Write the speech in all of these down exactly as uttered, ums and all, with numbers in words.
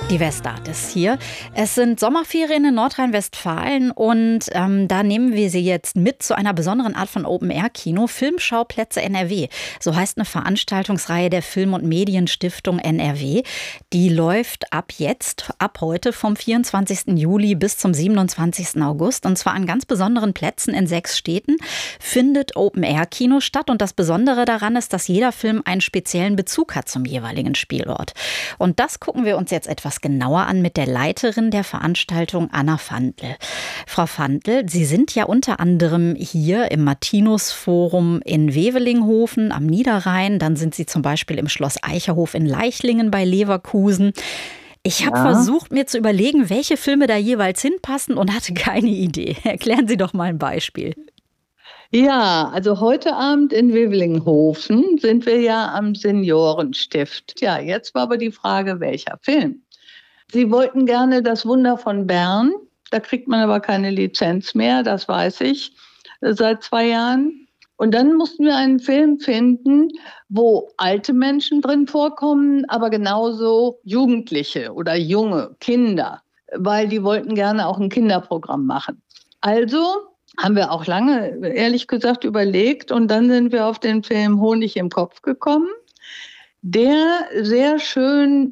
Die Westart ist hier. Es sind Sommerferien in Nordrhein-Westfalen und ähm, da nehmen wir Sie jetzt mit zu einer besonderen Art von Open-Air-Kino, Filmschauplätze N R W. So heißt eine Veranstaltungsreihe der Film- und Medienstiftung N R W. Die läuft ab jetzt, ab heute vom vierundzwanzigsten Juli bis zum siebenundzwanzigsten August. Und zwar an ganz besonderen Plätzen in sechs Städten findet Open-Air-Kino statt. Und das Besondere daran ist, dass jeder Film einen speziellen Bezug hat zum jeweiligen Spielort. Und das gucken wir uns jetzt etwas genauer an mit der Leiterin der Veranstaltung, Anna Fandl. Frau Fandl, Sie sind ja unter anderem hier im Martinus-Forum in Wevelinghofen am Niederrhein. Dann sind Sie zum Beispiel im Schloss Eicherhof in Leichlingen bei Leverkusen. Ich habe ja. versucht, mir zu überlegen, welche Filme da jeweils hinpassen und hatte keine Idee. Erklären Sie doch mal ein Beispiel. Ja, also heute Abend in Wevelinghofen sind wir ja am Seniorenstift. Ja, jetzt war aber die Frage, welcher Film? Sie wollten gerne Das Wunder von Bern. Da kriegt man aber keine Lizenz mehr, das weiß ich, seit zwei Jahren. Und dann mussten wir einen Film finden, wo alte Menschen drin vorkommen, aber genauso Jugendliche oder junge Kinder, weil die wollten gerne auch ein Kinderprogramm machen. Also haben wir auch lange, ehrlich gesagt, überlegt und dann sind wir auf den Film Honig im Kopf gekommen, der sehr schön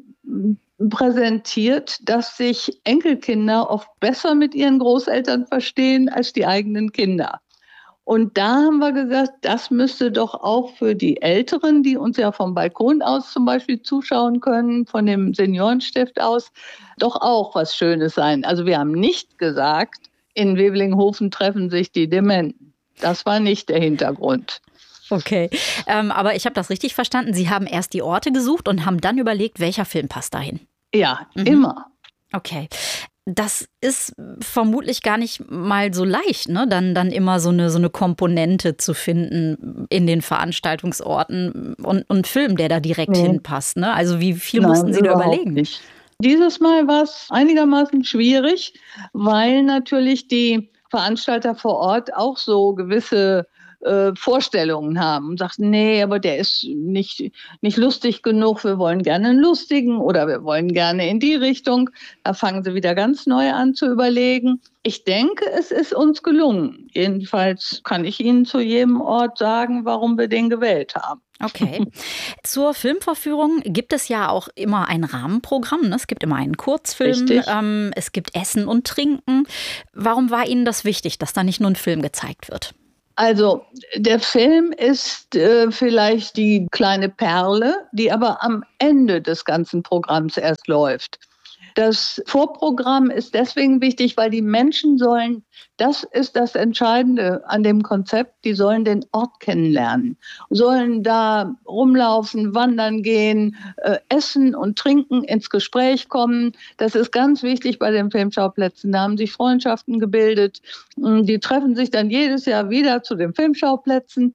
präsentiert, dass sich Enkelkinder oft besser mit ihren Großeltern verstehen als die eigenen Kinder. Und da haben wir gesagt, das müsste doch auch für die Älteren, die uns ja vom Balkon aus zum Beispiel zuschauen können, von dem Seniorenstift aus, doch auch was Schönes sein. Also wir haben nicht gesagt, in Wevelinghofen treffen sich die Dementen. Das war nicht der Hintergrund. Okay, ähm, aber ich habe das richtig verstanden. Sie haben erst die Orte gesucht und haben dann überlegt, welcher Film passt dahin. Ja, mhm. immer. Okay. Das ist vermutlich gar nicht mal so leicht, ne? Dann, dann immer so eine, so eine Komponente zu finden in den Veranstaltungsorten und einen Film, der da direkt nee. hinpasst. Ne? Also wie viel Nein, mussten Sie da überlegen? Nicht. Dieses Mal war es einigermaßen schwierig, weil natürlich die Veranstalter vor Ort auch so gewisse äh, Vorstellungen haben und sagten, nee, aber der ist nicht, nicht lustig genug, wir wollen gerne einen lustigen oder wir wollen gerne in die Richtung. Da fangen sie wieder ganz neu an zu überlegen. Ich denke, es ist uns gelungen. Jedenfalls kann ich Ihnen zu jedem Ort sagen, warum wir den gewählt haben. Okay. Zur Filmvorführung gibt es ja auch immer ein Rahmenprogramm. Es gibt immer einen Kurzfilm, ähm, es gibt Essen und Trinken. Warum war Ihnen das wichtig, dass da nicht nur ein Film gezeigt wird? Also der Film ist äh, vielleicht die kleine Perle, die aber am Ende des ganzen Programms erst läuft. Das Vorprogramm ist deswegen wichtig, weil die Menschen sollen, das ist das Entscheidende an dem Konzept, die sollen den Ort kennenlernen, sollen da rumlaufen, wandern gehen, äh, essen und trinken, ins Gespräch kommen. Das ist ganz wichtig bei den Filmschauplätzen. Da haben sich Freundschaften gebildet. Die treffen sich dann jedes Jahr wieder zu den Filmschauplätzen.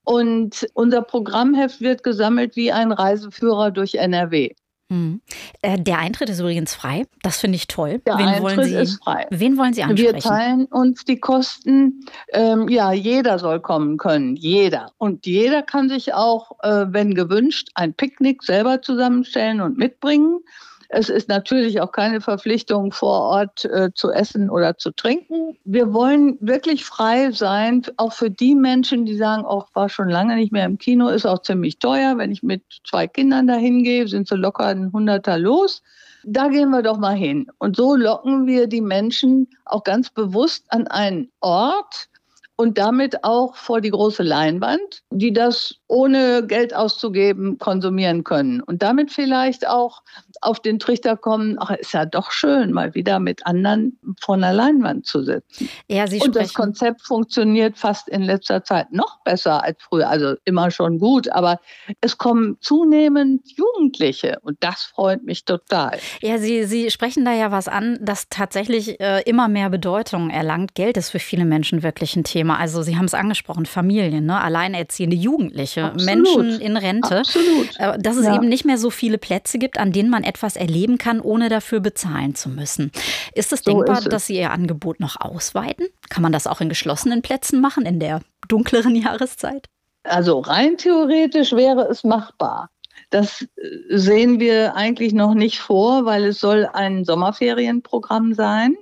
Und unser Programmheft wird gesammelt wie ein Reiseführer durch N R W. Hm. Der Eintritt ist übrigens frei. Das finde ich toll. Der wen Eintritt wollen Sie, ist frei. Wen wollen Sie ansprechen? Wir teilen uns die Kosten. Ähm, ja, jeder soll kommen können. Jeder. Und jeder kann sich auch, äh, wenn gewünscht, ein Picknick selber zusammenstellen und mitbringen. Es ist natürlich auch keine Verpflichtung, vor Ort äh, zu essen oder zu trinken. Wir wollen wirklich frei sein, auch für die Menschen, die sagen, auch war schon lange nicht mehr im Kino, ist auch ziemlich teuer. Wenn ich mit zwei Kindern dahin gehe, sind sie locker ein Hunderter los. Da gehen wir doch mal hin. Und so locken wir die Menschen auch ganz bewusst an einen Ort und damit auch vor die große Leinwand, die das ohne Geld auszugeben konsumieren können. Und damit vielleicht auch auf den Trichter kommen, ach, ist ja doch schön, mal wieder mit anderen vor einer Leinwand zu sitzen. Ja, Sie und sprechen. Das Konzept funktioniert fast in letzter Zeit noch besser als früher. Also immer schon gut, aber es kommen zunehmend Jugendliche und das freut mich total. Ja, Sie, Sie sprechen da ja was an, das tatsächlich äh, immer mehr Bedeutung erlangt. Geld ist für viele Menschen wirklich ein Thema. Also Sie haben es angesprochen, Familien, ne? Alleinerziehende Jugendliche, Absolut. Menschen in Rente. Absolut. Äh, dass es Ja. eben nicht mehr so viele Plätze gibt, an denen man etwas erleben kann, ohne dafür bezahlen zu müssen. Ist es So denkbar, ist es. dass Sie Ihr Angebot noch ausweiten? Kann man das auch in geschlossenen Plätzen machen, in der dunkleren Jahreszeit? Also rein theoretisch wäre es machbar. Das sehen wir eigentlich noch nicht vor, weil es soll ein Sommerferienprogramm sein.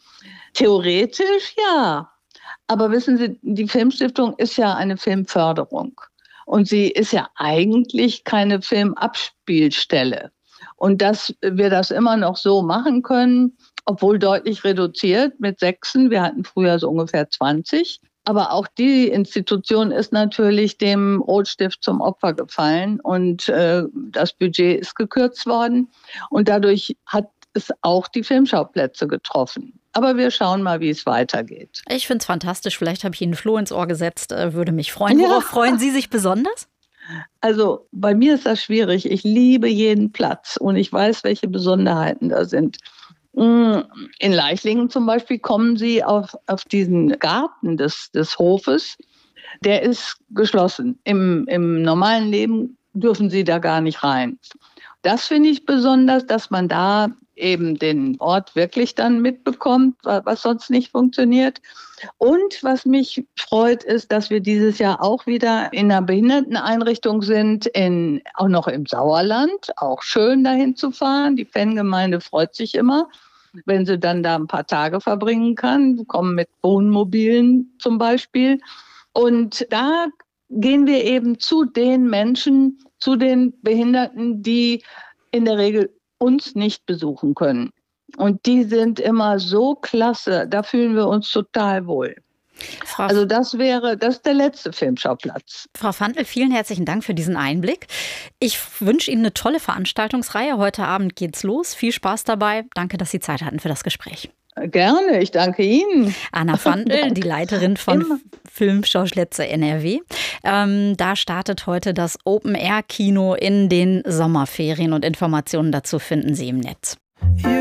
Theoretisch ja. Aber wissen Sie, die Filmstiftung ist ja eine Filmförderung. Und sie ist ja eigentlich keine Filmabspielstelle. Und dass wir das immer noch so machen können, obwohl deutlich reduziert mit Sechsen. Wir hatten früher so ungefähr zwanzig. Aber auch die Institution ist natürlich dem Rotstift zum Opfer gefallen. Und äh, das Budget ist gekürzt worden. Und dadurch hat es auch die Filmschauplätze getroffen. Aber wir schauen mal, wie es weitergeht. Ich finde es fantastisch. Vielleicht habe ich Ihnen Floh ins Ohr gesetzt. Äh, würde mich freuen. Worauf ja. freuen Sie sich besonders? Also bei mir ist das schwierig. Ich liebe jeden Platz und ich weiß, welche Besonderheiten da sind. In Leichlingen zum Beispiel kommen Sie auf, auf diesen Garten des, des Hofes. Der ist geschlossen. Im, Im normalen Leben dürfen Sie da gar nicht rein. Das finde ich besonders, dass man da eben den Ort wirklich dann mitbekommt, was sonst nicht funktioniert. Und was mich freut, ist, dass wir dieses Jahr auch wieder in einer Behinderteneinrichtung sind, in, auch noch im Sauerland. Auch schön, dahin zu fahren. Die Fangemeinde freut sich immer, wenn sie dann da ein paar Tage verbringen kann. Wir kommen mit Wohnmobilen zum Beispiel. Und da gehen wir eben zu den Menschen, zu den Behinderten, die in der Regel uns nicht besuchen können. Und die sind immer so klasse, da fühlen wir uns total wohl. Frau also das wäre, das ist der letzte Filmschauplatz. Frau Fandl, vielen herzlichen Dank für diesen Einblick. Ich wünsche Ihnen eine tolle Veranstaltungsreihe. Heute Abend geht's los. Viel Spaß dabei. Danke, dass Sie Zeit hatten für das Gespräch. Gerne, ich danke Ihnen. Anna Fandl, die Leiterin von Filmschauplätze N R W. Ähm, da startet heute das Open-Air-Kino in den Sommerferien und Informationen dazu finden Sie im Netz.